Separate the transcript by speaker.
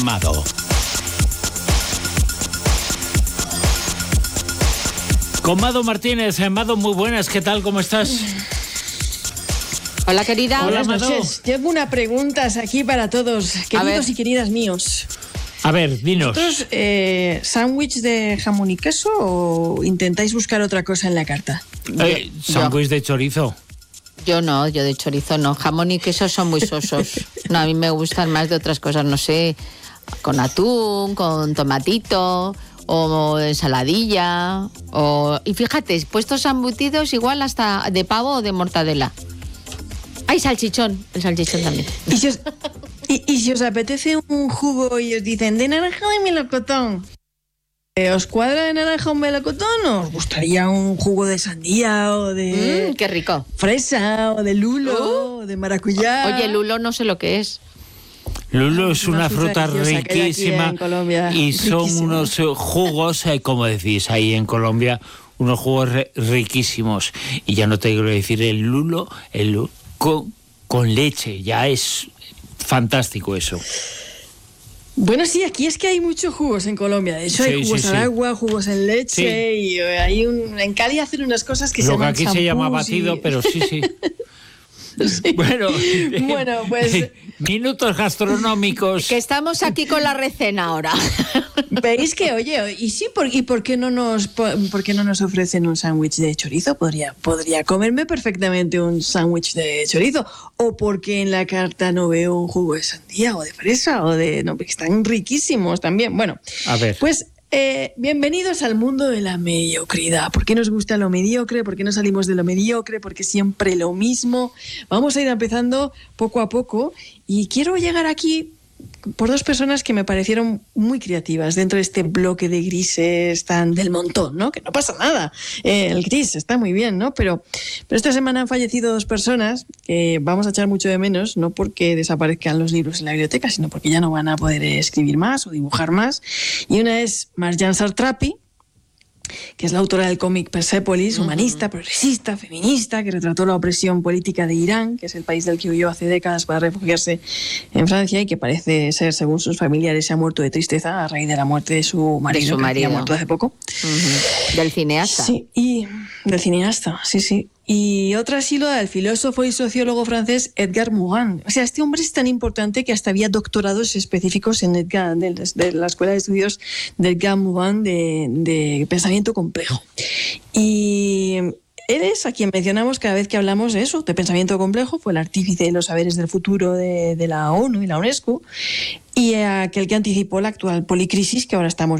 Speaker 1: Mado. Con Mado Martínez. Mado, muy buenas, ¿qué tal? ¿Cómo estás?
Speaker 2: Hola, querida.
Speaker 3: Buenas
Speaker 1: Mado.
Speaker 3: noches. Tengo una pregunta aquí para todos, queridos y queridas míos.
Speaker 1: A ver, dinos.
Speaker 3: ¿Vosotros sándwich de jamón y queso o intentáis buscar otra cosa en la carta?
Speaker 1: Sándwich de chorizo.
Speaker 2: Yo de chorizo no. Jamón y queso son muy sosos. No, a mí me gustan más de otras cosas, no sé, con atún, con tomatito, o ensaladilla, y fíjate, puestos embutidos igual hasta de pavo o de mortadela. Hay salchichón, el salchichón también.
Speaker 3: ¿Y si os apetece un jugo y os dicen de naranja o de melocotón? ¿Os cuadra de naranja o melocotón o os gustaría un jugo de sandía o de
Speaker 2: Qué rico.
Speaker 3: fresa o de lulo o de maracuyá?
Speaker 2: Oye, lulo no sé lo que es.
Speaker 1: Lulo es una fruta
Speaker 3: deliciosa que hay aquí
Speaker 1: riquísima
Speaker 3: en Colombia,
Speaker 1: y son
Speaker 3: riquísima.
Speaker 1: unos jugos, como decís ahí en Colombia, unos jugos riquísimos. Y ya no te quiero decir el lulo con leche, ya es fantástico eso.
Speaker 3: Bueno, sí, aquí es que hay muchos jugos en Colombia. De hecho, hay jugos al agua, jugos en leche y hay en Cali hacen unas cosas que se llaman
Speaker 1: lo que aquí se llama
Speaker 3: champús
Speaker 1: batido, pero sí.
Speaker 3: Sí.
Speaker 1: Bueno,
Speaker 3: pues
Speaker 1: minutos gastronómicos.
Speaker 2: Que estamos aquí con la recena ahora.
Speaker 3: veis que, oye, ¿y por qué no nos ofrecen un sándwich de chorizo? Podría comerme perfectamente un sándwich de chorizo. O porque en la carta no veo un jugo de sandía o de fresa no, porque están riquísimos también. Bueno,
Speaker 1: A ver.
Speaker 3: Pues bienvenidos al mundo de la mediocridad. ¿Por qué nos gusta lo mediocre? ¿Por qué no salimos de lo mediocre? ¿Por qué siempre lo mismo? Vamos a ir empezando poco a poco y quiero llegar aquí por dos personas que me parecieron muy creativas dentro de este bloque de grises tan del montón, ¿no? Que no pasa nada. El gris está muy bien, ¿no? Pero esta semana han fallecido dos personas que vamos a echar mucho de menos, no porque desaparezcan los libros en la biblioteca, sino porque ya no van a poder escribir más o dibujar más. Y una es Marjane Satrapi, que es la autora del cómic Persepolis, humanista, progresista, feminista, que retrató la opresión política de Irán, que es el país del que huyó hace décadas para refugiarse en Francia y que parece ser, según sus familiares, se ha muerto de tristeza a raíz de la muerte de su marido, que ha muerto hace poco.
Speaker 2: Del cineasta.
Speaker 3: Sí, y del cineasta, sí. Y otra ha sido la del filósofo y sociólogo francés Edgar Morin. O sea, este hombre es tan importante que hasta había doctorados específicos en de la Escuela de Estudios de Edgar Morin de pensamiento complejo. Y él es a quien mencionamos cada vez que hablamos de eso, de pensamiento complejo. Fue el artífice de los saberes del futuro de la ONU y la UNESCO y aquel que anticipó la actual policrisis que ahora estamos